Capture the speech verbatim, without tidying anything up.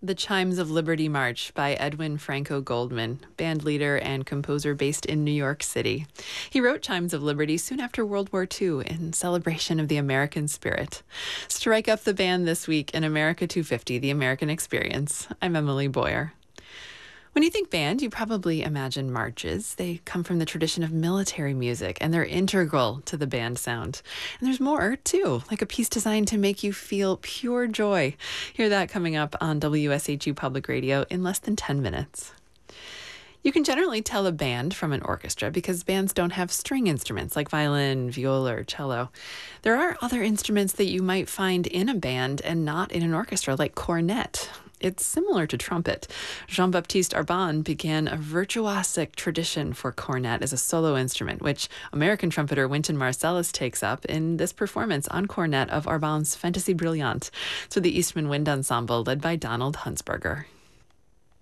The Chimes of Liberty March by Edwin Franco Goldman, band leader and composer based in New York City. He wrote Chimes of Liberty soon after World War Two in celebration of the American spirit. Strike up the band this week in America two fifty, The American Experience. I'm Emily Boyer. When you think band, you probably imagine marches. They come from the tradition of military music, and they're integral to the band sound. And there's more, too, like a piece designed to make you feel pure joy. Hear that coming up on W S H U Public Radio in less than ten minutes. You can generally tell a band from an orchestra because bands don't have string instruments like violin, viola, or cello. There are other instruments that you might find in a band and not in an orchestra, like cornet. It's similar to trumpet. Jean-Baptiste Arban began a virtuosic tradition for cornet as a solo instrument, which American trumpeter Wynton Marsalis takes up in this performance on cornet of Arban's Fantaisie Brillante to the Eastman Wind Ensemble led by Donald Hunsberger.